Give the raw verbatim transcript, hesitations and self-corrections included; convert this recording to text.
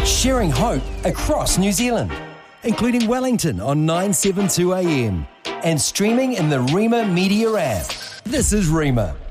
sharing hope across New Zealand, including Wellington on nine seventy-two A M and streaming in the Rima Media app. This is Rima.